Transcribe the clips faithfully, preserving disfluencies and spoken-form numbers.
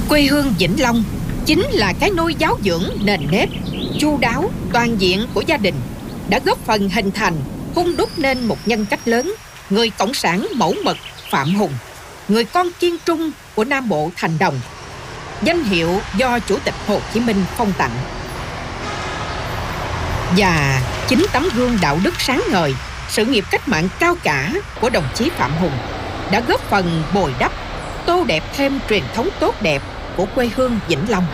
Quê hương Vĩnh Long chính là cái nôi giáo dưỡng nền nếp, chu đáo, toàn diện của gia đình, đã góp phần hình thành, hun đúc nên một nhân cách lớn, người cộng sản mẫu mực Phạm Hùng, người con kiên trung của Nam Bộ Thành Đồng, danh hiệu do Chủ tịch Hồ Chí Minh phong tặng. Và chính tấm gương đạo đức sáng ngời, sự nghiệp cách mạng cao cả của đồng chí Phạm Hùng đã góp phần bồi đắp, tô đẹp thêm truyền thống tốt đẹp của quê hương Vĩnh Long.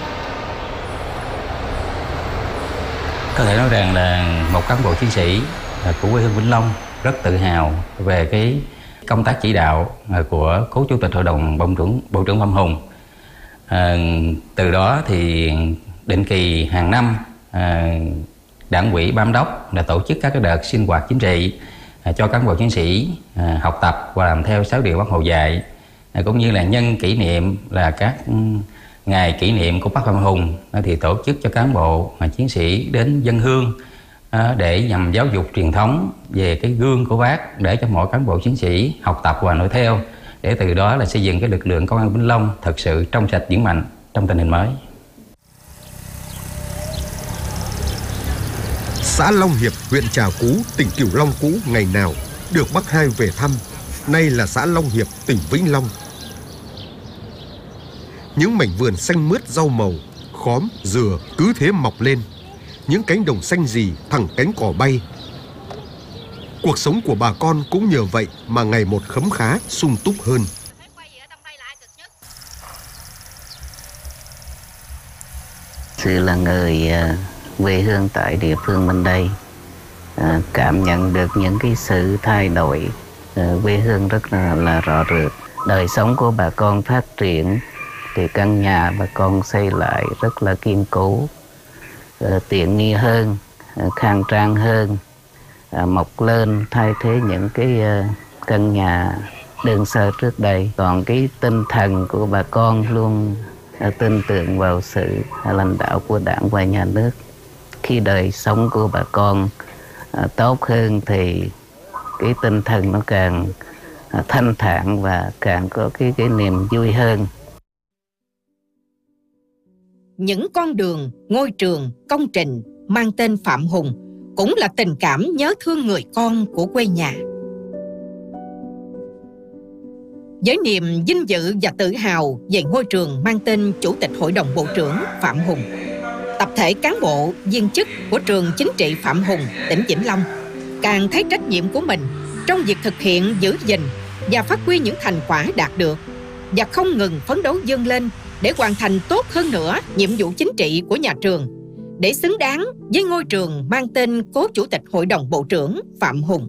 Có thể nói rằng là một cán bộ chiến sĩ của quê hương Vĩnh Long rất tự hào về cái công tác chỉ đạo của cố Chủ tịch Hội đồng Bộ trưởng Bộ trưởng Phạm Hùng. À, từ đó thì định kỳ hàng năm à, Đảng ủy Ban Giám đốc đã tổ chức các cái đợt sinh hoạt chính trị à, cho cán bộ chiến sĩ à, học tập và làm theo sáu điều Bác Hồ dạy, à, cũng như là nhân kỷ niệm là các um, ngày kỷ niệm của Bác Phạm Hùng à, thì tổ chức cho cán bộ à, chiến sĩ đến dân hương à, để nhằm giáo dục truyền thống về cái gương của Bác, để cho mỗi cán bộ chiến sĩ học tập và noi theo, để từ đó là xây dựng cái lực lượng công an Vĩnh Long thật sự trong sạch vững mạnh trong tình hình mới. Xã Long Hiệp, huyện Trà Cú, tỉnh Cửu Long cũ ngày nào được Bác Hai về thăm, nay là xã Long Hiệp, tỉnh Vĩnh Long. Những mảnh vườn xanh mướt rau màu, khóm, dừa cứ thế mọc lên. Những cánh đồng xanh rì, thẳng cánh cỏ bay. Cuộc sống của bà con cũng nhờ vậy mà ngày một khấm khá, sung túc hơn. Sự là người quê hương tại địa phương bên đây, à, cảm nhận được những cái sự thay đổi à, quê hương rất là, là rõ rệt. Đời sống của bà con phát triển thì căn nhà bà con xây lại rất là kiên cố, à, tiện nghi hơn, à, khang trang hơn, à, mọc lên thay thế những cái à, căn nhà đơn sơ trước đây. Còn cái tinh thần của bà con luôn à, tin tưởng vào sự à, lãnh đạo của Đảng và Nhà nước. Khi đời sống của bà con à, tốt hơn thì cái tinh thần nó càng à, thanh thản và càng có cái, cái niềm vui hơn. Những con đường, ngôi trường, công trình mang tên Phạm Hùng cũng là tình cảm nhớ thương người con của quê nhà. Với niềm vinh dự và tự hào về ngôi trường mang tên Chủ tịch Hội đồng Bộ trưởng Phạm Hùng, tập thể cán bộ, viên chức của trường chính trị Phạm Hùng, tỉnh Vĩnh Long càng thấy trách nhiệm của mình trong việc thực hiện, giữ gìn và phát huy những thành quả đạt được, và không ngừng phấn đấu vươn lên để hoàn thành tốt hơn nữa nhiệm vụ chính trị của nhà trường, để xứng đáng với ngôi trường mang tên cố Chủ tịch Hội đồng Bộ trưởng Phạm Hùng.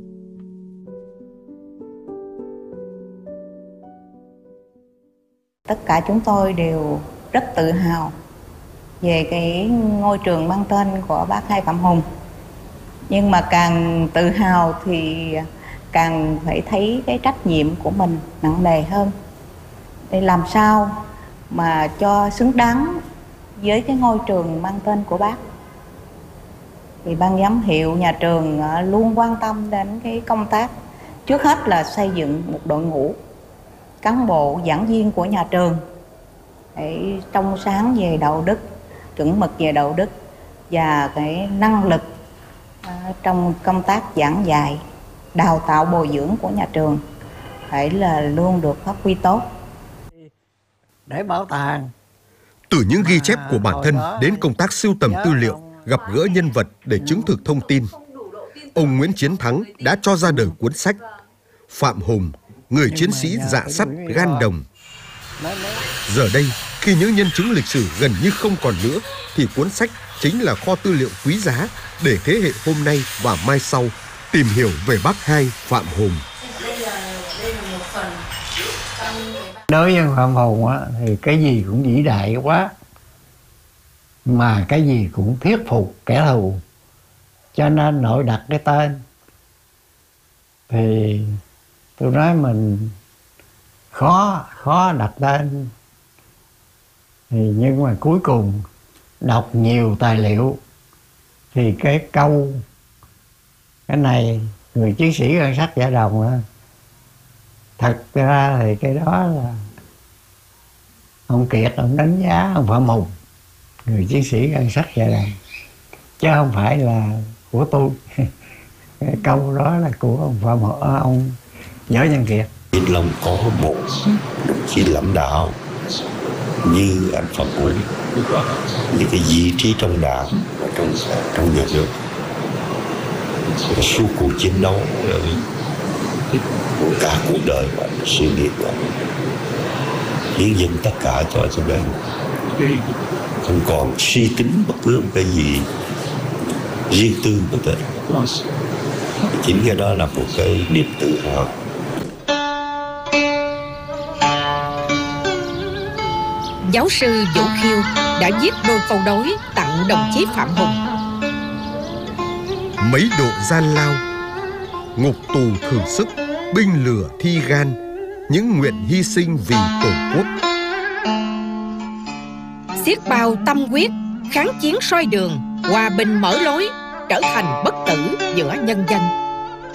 Tất cả chúng tôi đều rất tự hào về cái ngôi trường mang tên của Bác Hai Phạm Hùng. Nhưng mà càng tự hào thì càng phải thấy cái trách nhiệm của mình nặng nề hơn, để làm sao mà cho xứng đáng với cái ngôi trường mang tên của Bác. Thì ban giám hiệu nhà trường luôn quan tâm đến cái công tác, trước hết là xây dựng một đội ngũ cán bộ giảng viên của nhà trường để trong sáng về đạo đức, chuẩn mực về đạo đức và cái năng lực trong công tác giảng dạy, đào tạo bồi dưỡng của nhà trường phải là luôn được phát huy tốt. Để bảo tàng. Từ những ghi chép của bản thân đến công tác sưu tầm tư liệu, gặp gỡ nhân vật để chứng thực thông tin, ông Nguyễn Chiến Thắng đã cho ra đời cuốn sách Phạm Hùng, người chiến sĩ dạ sắt gan đồng. Giờ đây, khi những nhân chứng lịch sử gần như không còn nữa, thì cuốn sách chính là kho tư liệu quý giá để thế hệ hôm nay và mai sau tìm hiểu về Bác Hai Phạm Hùng. Đối với Phạm Hùng á, thì cái gì cũng vĩ đại quá, mà cái gì cũng thuyết phục kẻ thù, cho nên nội đặt cái tên. Thì tôi nói mình khó khó đặt tên, thì nhưng mà cuối cùng đọc nhiều tài liệu thì cái câu cái này người chiến sĩ gan sắt dạ đồng đó, thật ra thì cái đó là ông Kiệt ông đánh giá ông Phạm Hùng, người chiến sĩ gan sắt dạ dày, chứ không phải là của tôi. Cái câu đó là của ông Phạm Hùng, ông Võ Văn Kiệt. Vĩnh Long có một đồng chí lãnh đạo như anh Phạm Hùng, những cái vị trí trong đảng và trong trong nhà nước, suốt cuộc chiến đấu của cả cuộc đời và sự nghiệp đó, hiến dâng tất cả cho cho bên, không còn suy tính bất cứ một cái gì riêng tư của mình. Chính cái đó là một cái niềm tự hào. Giáo sư Vũ Khiêu đã viết đôi câu đối tặng đồng chí Phạm Hùng. Mấy độ gian lao, ngục tù thử sức, binh lửa thi gan, những nguyện hy sinh vì Tổ quốc. Xiết bao tâm quyết, kháng chiến soi đường, hòa bình mở lối, trở thành bất tử giữa nhân dân.